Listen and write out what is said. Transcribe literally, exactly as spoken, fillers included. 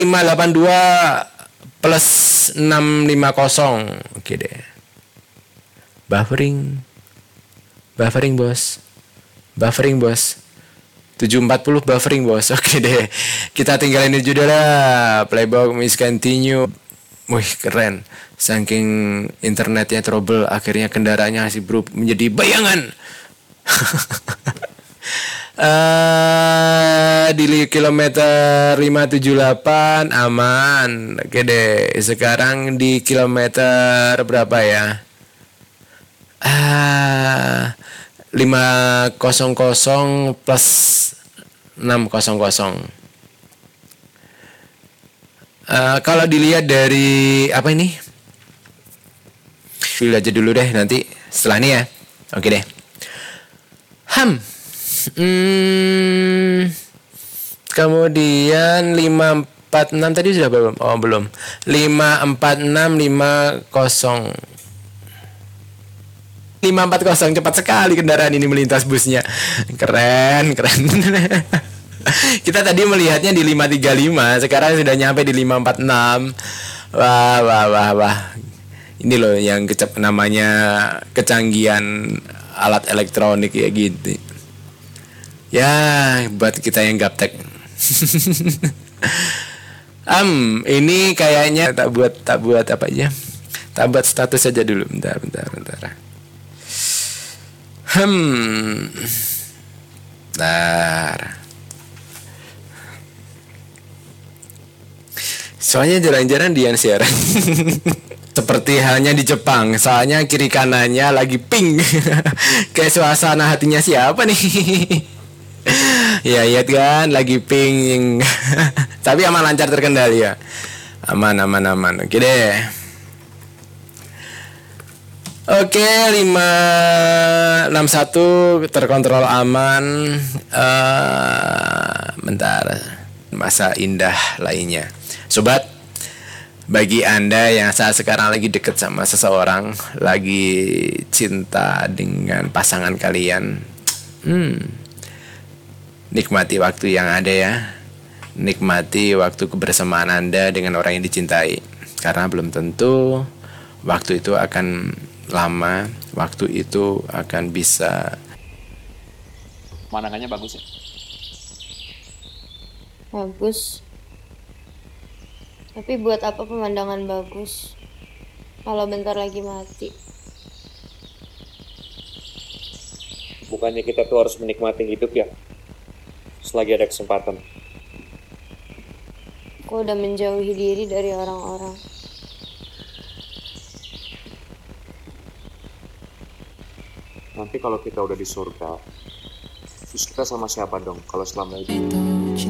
lima delapan dua plus enam lima nol. Oke deh. Buffering. Buffering, bos. Buffering, bos. tujuh empat puluh buffering, bos. Oke deh. Kita tinggalin ini juga lah. Playback miss continue. Wih, keren. Saking internetnya trouble, akhirnya kendaraannya masih berubah menjadi bayangan. uh, di kilometer lima tujuh delapan aman. Oke deh. Sekarang di kilometer berapa ya? Ah, lima nol plus enam nol. Uh, kalau dilihat dari apa ini? Feel aja dulu deh nanti setelah ini ya. Oke deh. Ham. Hmm. Kemudian lima empat enam tadi sudah belum? Oh, belum. lima empat enam lima nol. lima empat nol, cepat sekali kendaraan ini melintas busnya. Keren, keren. Kita tadi melihatnya di lima tiga lima, sekarang sudah nyampe di lima empat enam. Wah, wah, wah, wah. Ini loh yang kecap namanya kecanggihan alat elektronik ya gitu. Ya, buat kita yang gaptek. um, ini kayaknya tak buat tak buat apa aja. Tak buat status saja dulu. Bentar, bentar, bentar. Hmm. Bentar. Soalnya jarang-jarang Dian siaran. Seperti halnya di Jepang, soalnya kiri kanannya lagi ping. Kayak suasana hatinya siapa nih? Ya, iya kan, lagi ping. Tapi aman, lancar, terkendali ya. Aman, aman, aman. Oke deh. Oke, lima enam satu terkontrol aman. Uh, bentar. Masa indah lainnya. Sobat, bagi Anda yang saat sekarang lagi deket sama seseorang, lagi cinta dengan pasangan kalian, hmm, nikmati waktu yang ada ya. Nikmati waktu kebersamaan Anda dengan orang yang dicintai. Karena belum tentu waktu itu akan lama, waktu itu akan bisa. Pemandangannya bagus ya? Bagus. Tapi buat apa pemandangan bagus kalau bentar lagi mati? Bukannya kita tuh harus menikmati hidup ya, selagi ada kesempatan. Aku udah menjauhi diri dari orang-orang. Nanti kalau kita udah di surga, terus kita sama siapa dong kalau selama ini?